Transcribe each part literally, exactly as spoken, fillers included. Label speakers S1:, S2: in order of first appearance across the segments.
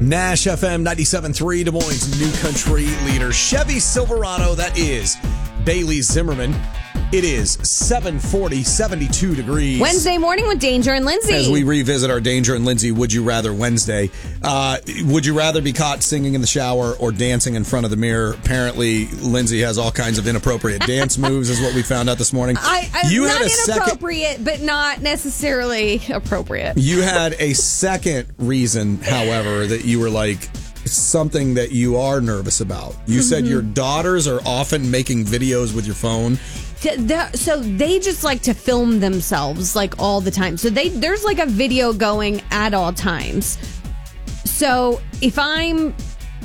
S1: Nash F M ninety-seven point three, Des Moines' new country leader. Chevy Silverado, that is Bailey Zimmerman. It is seven forty, seventy-two degrees.
S2: Wednesday morning with Danger and Lindsay.
S1: As we revisit our Danger and Lindsay Would You Rather Wednesday. Uh, would you rather be caught singing in the shower or dancing in front of the mirror? Apparently, Lindsay has all kinds of inappropriate dance moves, is what we found out this morning.
S2: I, I,
S1: you
S2: not
S1: had a
S2: inappropriate,
S1: second,
S2: but not necessarily appropriate.
S1: You had a second reason, however, that you were like, something that you are nervous about. You mm-hmm. said your daughters are often making videos with your phone.
S2: So they just like to film themselves like all the time. So they there's like a video going at all times. So if I'm,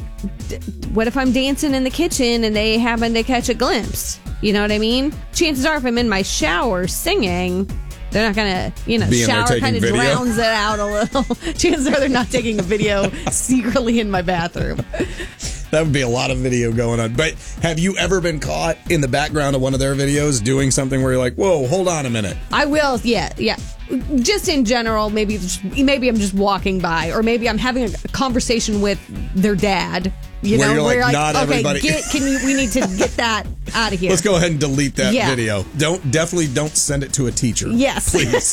S2: what if I'm dancing in the kitchen and they happen to catch a glimpse? You know what I mean? Chances are if I'm in my shower singing, they're not going to, you know,
S1: Being
S2: shower kind of drowns it out a little. Chances are they're not taking a video secretly in my bathroom.
S1: That would be a lot of video going on. But have you ever been caught in the background of one of their videos doing something where you're like, whoa, hold on a minute?
S2: I will, yeah, yeah. Just in general, maybe maybe I'm just walking by, or maybe I'm having a conversation with their dad. You
S1: where
S2: know,
S1: you're
S2: where
S1: like,
S2: you're
S1: not
S2: like, okay,
S1: everybody.
S2: Get, can we, we need to get that out of here.
S1: Let's go ahead and delete that
S2: yeah.
S1: video. Don't definitely don't send it to a teacher.
S2: Yes,
S1: please.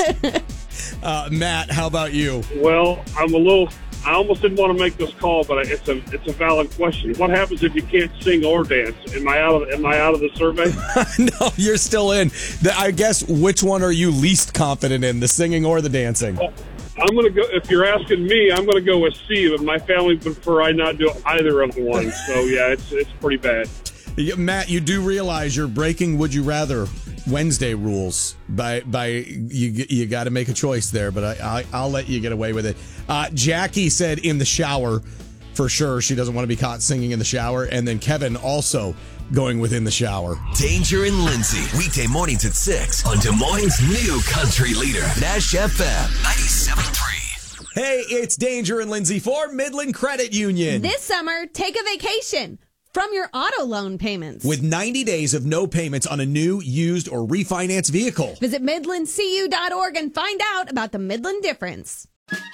S1: uh, Matt, how about you?
S3: Well, I'm a little. I almost didn't want to make this call, but it's a it's a valid question. What happens if you can't sing or dance? Am I out of Am I out of the survey?
S1: No, you're still in. The, I guess which one are you least confident in, the singing or the dancing?
S3: Well, I'm gonna go. If you're asking me, I'm gonna go with C. But my family would prefer I not do either of the ones. So yeah, it's it's pretty bad.
S1: Matt, you do realize you're breaking Would You Rather Wednesday rules by by you you got to make a choice there, but I, I I'll let you get away with it. Uh, Jackie said in the shower for sure. She doesn't want to be caught singing in the shower, and then Kevin also going within the shower.
S4: Danger and Lindsay, weekday mornings at six on Des Moines' new country leader, Nash F M ninety-seven point three.
S1: Hey, it's Danger and Lindsay for Midland Credit Union.
S2: This summer, take a vacation from your auto loan payments.
S1: With ninety days of no payments on a new, used, or refinance vehicle.
S2: Visit Midland C U dot org and find out about the Midland difference.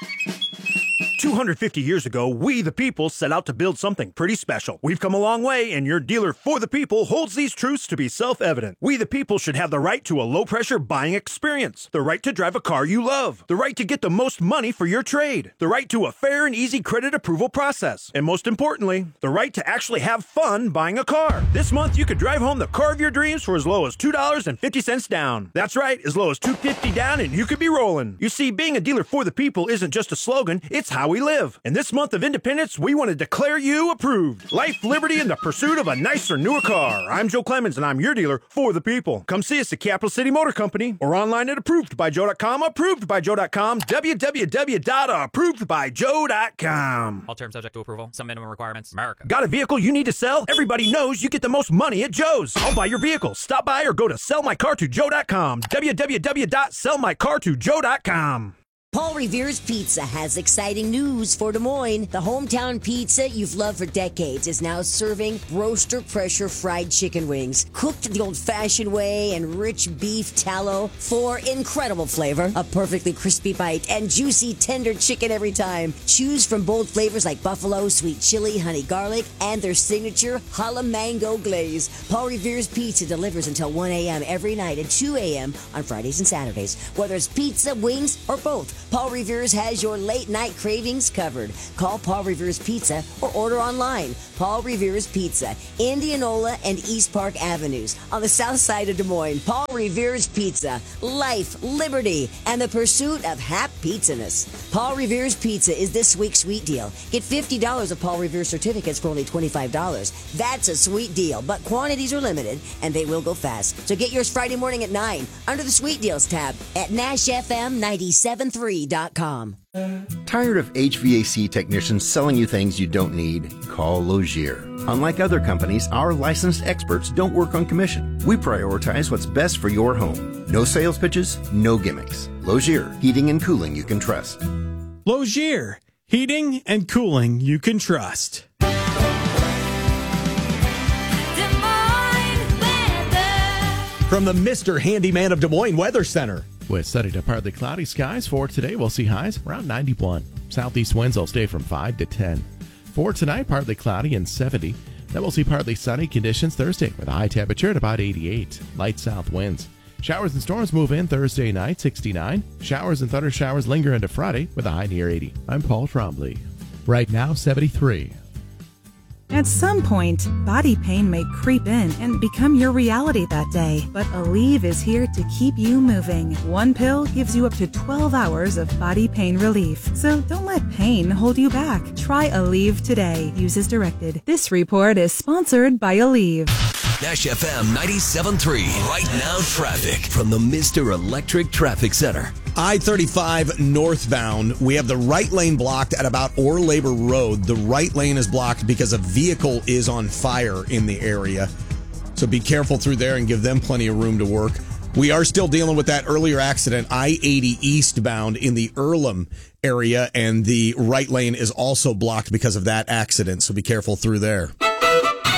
S5: two hundred fifty years ago, we the people set out to build something pretty special. We've come a long way, and your dealer for the people holds these truths to be self-evident. We the people should have the right to a low-pressure buying experience, the right to drive a car you love, the right to get the most money for your trade, the right to a fair and easy credit approval process, and most importantly, the right to actually have fun buying a car. This month, you could drive home the car of your dreams for as low as two dollars and fifty cents down. That's right, as low as two dollars and fifty cents down, and you could be rolling. You see, being a dealer for the people isn't just a slogan, it's how we live. And this month of independence, we want to declare you approved. Life, liberty, and the pursuit of a nicer, newer car. I'm Joe Clemens, and I'm your dealer for the people. Come see us at Capital City Motor Company or online at approved by joe dot com, approved by joe dot com, w w w dot approved by joe dot com.
S6: All terms subject to approval. Some minimum requirements. America.
S5: Got a vehicle you need to sell? Everybody knows you get the most money at Joe's. I'll buy your vehicle. Stop by or go to sell my car to joe dot com, w w w dot sell my car to joe dot com.
S7: Paul Revere's Pizza has exciting news for Des Moines. The hometown pizza you've loved for decades is now serving roaster pressure fried chicken wings, cooked the old-fashioned way and rich beef tallow for incredible flavor, a perfectly crispy bite, and juicy, tender chicken every time. Choose from bold flavors like buffalo, sweet chili, honey garlic, and their signature jalapeno mango glaze. Paul Revere's Pizza delivers until one a.m. every night and two a.m. on Fridays and Saturdays. Whether it's pizza, wings, or both, Paul Revere's has your late-night cravings covered. Call Paul Revere's Pizza or order online. Paul Revere's Pizza, Indianola and East Park Avenues on the south side of Des Moines. Paul Revere's Pizza, life, liberty, and the pursuit of hap-pizzaness. Paul Revere's Pizza is this week's sweet deal. Get fifty dollars of Paul Revere certificates for only twenty-five dollars. That's a sweet deal, but quantities are limited, and they will go fast. So get yours Friday morning at nine under the Sweet Deals tab at nash f m nine seven three dot com.
S8: Tired of H V A C technicians selling you things you don't need? Call Logier. Unlike other companies, our licensed experts don't work on commission. We prioritize what's best for your home. No sales pitches, no gimmicks. Logier, heating and cooling you can trust.
S9: Logier, heating and cooling you can trust.
S1: From the Mister Handyman of Des Moines Weather Center.
S10: With sunny to partly cloudy skies for today, we'll see highs around ninety-one. Southeast winds will stay from five to ten. For tonight, partly cloudy and seventy. Then we'll see partly sunny conditions Thursday with a high temperature at about eighty-eight. Light south winds. Showers and storms move in Thursday night, sixty-nine. Showers and thunder showers linger into Friday with a high near eighty. I'm Paul Trombley. Right now, seventy-three.
S11: At some point, body pain may creep in and become your reality that day. But Aleve is here to keep you moving. One pill gives you up to twelve hours of body pain relief. So don't let pain hold you back. Try Aleve today. Use as directed. This report is sponsored by Aleve.
S4: Nash F M ninety-seven point three. Right now, traffic from the Mister Electric Traffic Center.
S1: I thirty-five northbound, we have the right lane blocked at about Orr Labor Road. The right lane is blocked because a vehicle is on fire in the area. So be careful through there and give them plenty of room to work. We are still dealing with that earlier accident, I eighty eastbound in the Earlham area, and the right lane is also blocked because of that accident. So be careful through there.